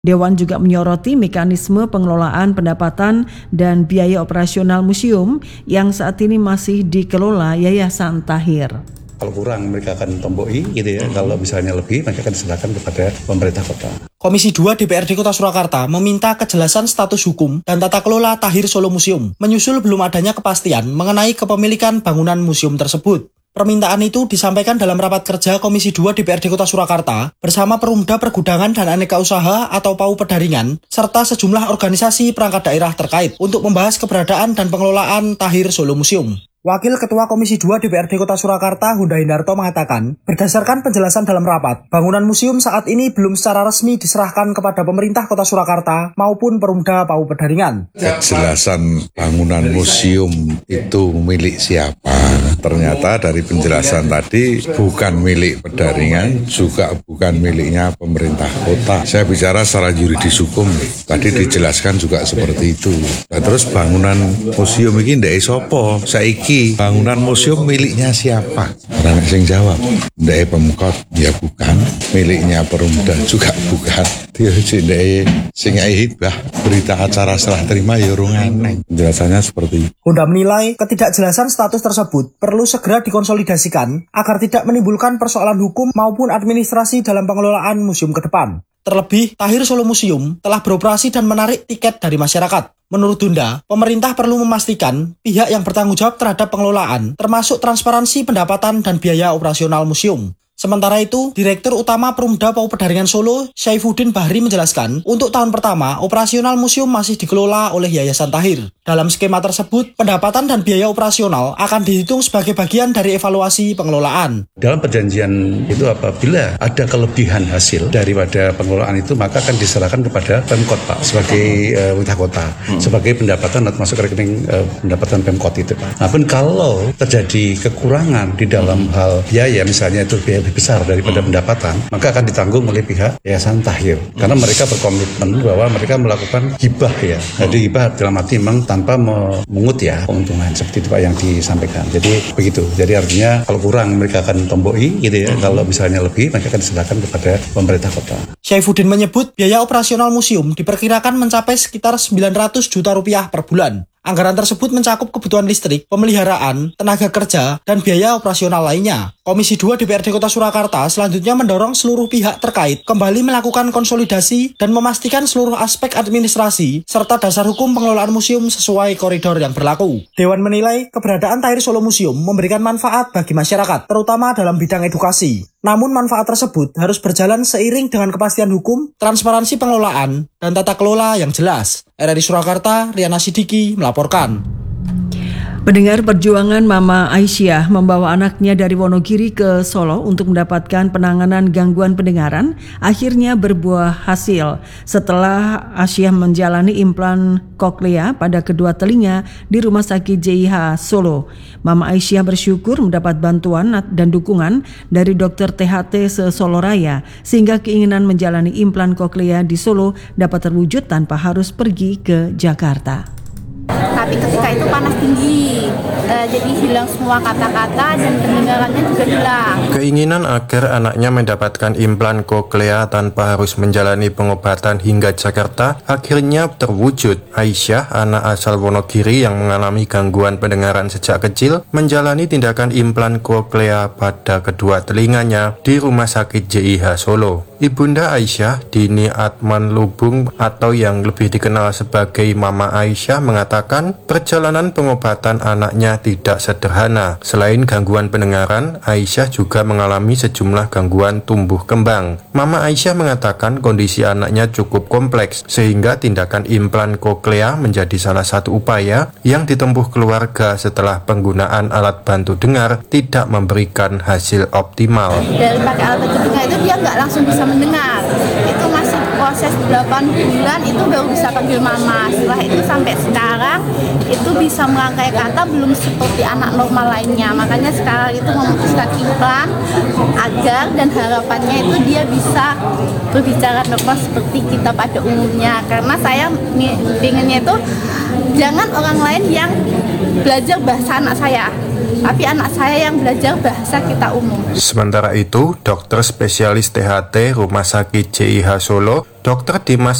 Dewan juga menyoroti mekanisme pengelolaan pendapatan dan biaya operasional museum yang saat ini masih dikelola Yayasan Tahir. Kalau kurang mereka akan tomboi gitu ya, kalau misalnya lebih mereka akan diserahkan kepada pemerintah kota. Komisi 2 DPRD Kota Surakarta meminta kejelasan status hukum dan tata kelola Tahir Solo Museum, menyusul belum adanya kepastian mengenai kepemilikan bangunan museum tersebut. Permintaan itu disampaikan dalam rapat kerja Komisi 2 DPRD Kota Surakarta bersama Perumda Pergudangan dan Aneka Usaha atau PAU Pedaringan serta sejumlah organisasi perangkat daerah terkait untuk membahas keberadaan dan pengelolaan Tahir Solo Museum. Wakil Ketua Komisi 2 DPRD Kota Surakarta, Hunda Hindarto mengatakan, berdasarkan penjelasan dalam rapat, bangunan museum saat ini belum secara resmi diserahkan kepada pemerintah Kota Surakarta maupun Perumda PAU Pedaringan. Kejelasan bangunan museum itu milik siapa? Ternyata dari penjelasan tadi bukan milik Pedaringan, juga bukan miliknya pemerintah kota. Saya bicara secara yuridis hukum, tadi dijelaskan juga seperti itu. Nah, terus bangunan museum ini ndek sopo? Saiki bangunan museum miliknya siapa? Orang sing jawab, ndek Pemkot, ya bukan. Miliknya Perumda juga bukan. Dia sing hibah berita acara serah terima ya urung aneh. Penjelasannya seperti itu. Hunda menilai ketidakjelasan status tersebut perlu segera dikonsolidasikan agar tidak menimbulkan persoalan hukum maupun administrasi dalam pengelolaan museum ke depan. Terlebih, Tahir Solo Museum telah beroperasi dan menarik tiket dari masyarakat. Menurut Hunda, pemerintah perlu memastikan pihak yang bertanggung jawab terhadap pengelolaan, termasuk transparansi pendapatan dan biaya operasional museum. Sementara itu, Direktur Utama Perumda PAU Pedaringan Solo, Syaifuddin Bahri menjelaskan, untuk tahun pertama, operasional museum masih dikelola oleh Yayasan Tahir. Dalam skema tersebut, pendapatan dan biaya operasional akan dihitung sebagai bagian dari evaluasi pengelolaan. Dalam perjanjian itu apabila ada kelebihan hasil daripada pengelolaan itu, maka akan diserahkan kepada Pemkot, Pak, sebagai pemerintah kota, sebagai pendapatan atau masuk ke rekening pendapatan Pemkot itu, Pak. Namun kalau terjadi kekurangan di dalam hal biaya, misalnya itu biaya besar daripada pendapatan, maka akan ditanggung oleh pihak Yayasan Tahir. Karena mereka berkomitmen bahwa mereka melakukan hibah ya. Jadi hibah dalam arti memang tanpa mengut ya keuntungan seperti itu Pak yang disampaikan. Jadi begitu. Jadi artinya kalau kurang mereka akan tomboi gitu ya. Kalau misalnya lebih mereka akan diserahkan kepada pemerintah kota. Syaifuddin menyebut biaya operasional museum diperkirakan mencapai sekitar 900 juta rupiah per bulan. Anggaran tersebut mencakup kebutuhan listrik, pemeliharaan, tenaga kerja, dan biaya operasional lainnya. Komisi 2 DPRD Kota Surakarta selanjutnya mendorong seluruh pihak terkait kembali melakukan konsolidasi dan memastikan seluruh aspek administrasi serta dasar hukum pengelolaan museum sesuai koridor yang berlaku. Dewan menilai keberadaan Tahir Solo Museum memberikan manfaat bagi masyarakat, terutama dalam bidang edukasi. Namun manfaat tersebut harus berjalan seiring dengan kepastian hukum, transparansi pengelolaan, dan tata kelola yang jelas. RRI Surakarta, Riana Sidiki melaporkan. Pendengar, perjuangan Mama Aisyah membawa anaknya dari Wonogiri ke Solo untuk mendapatkan penanganan gangguan pendengaran akhirnya berbuah hasil setelah Aisyah menjalani implan koklea pada kedua telinga di Rumah Sakit JIH Solo. Mama Aisyah bersyukur mendapat bantuan dan dukungan dari dokter THT se-Solo Raya sehingga keinginan menjalani implan koklea di Solo dapat terwujud tanpa harus pergi ke Jakarta. Tapi ketika itu panas tinggi, jadi hilang semua kata-kata dan pendengarannya juga hilang. Keinginan agar anaknya mendapatkan implan koklea tanpa harus menjalani pengobatan hingga Jakarta akhirnya terwujud. Aisyah, anak asal Wonogiri yang mengalami gangguan pendengaran sejak kecil, menjalani tindakan implan koklea pada kedua telinganya di Rumah Sakit JIH Solo. Ibunda Aisyah, Dini Atman Lubung atau yang lebih dikenal sebagai Mama Aisyah, mengatakan perjalanan pengobatan anaknya tidak sederhana. Selain gangguan pendengaran, Aisyah juga mengalami sejumlah gangguan tumbuh kembang. Mama Aisyah mengatakan kondisi anaknya cukup kompleks sehingga tindakan implan koklea menjadi salah satu upaya yang ditempuh keluarga setelah penggunaan alat bantu dengar tidak memberikan hasil optimal. Dari pakai alat bantu dengar itu dia nggak langsung bisa mendengar. Itu masih proses 8 bulan itu baru bisa panggil mama. Setelah itu sampai sekarang itu bisa merangkai kata belum seperti anak normal lainnya. Makanya sekarang itu memutuskan implan agar dan harapannya itu dia bisa berbicara normal seperti kita pada umumnya. Karena saya pengennya itu jangan orang lain yang belajar bahasa anak saya, tapi anak saya yang belajar bahasa kita umum. Sementara itu, dokter spesialis THT Rumah Sakit JIH Solo, Dr. Dimas